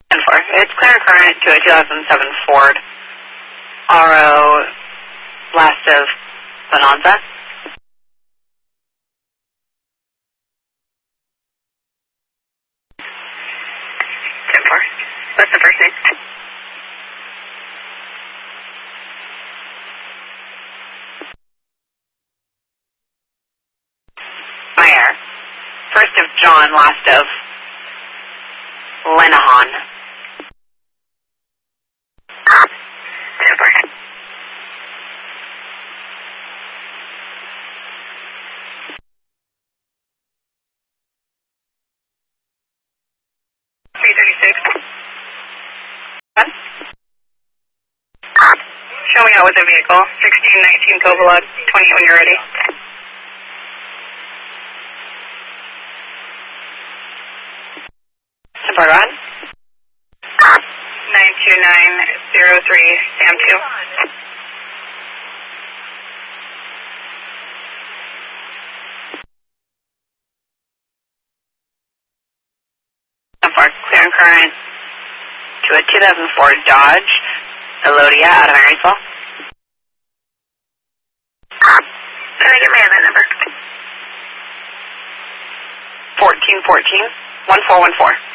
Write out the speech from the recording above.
It's clear current to a 2007 Ford RO last of Bonanza. 10-4. What's the first name? Meyer. First of John, last of Lenahan. 10-4. Show me out with the vehicle. 1619 Covalog, 20 when you're ready. Support on. 92903 Sam 2. Clear and current to a 2004 Dodge Elodia out of Marysville. Can I get my other number? 1414 1414.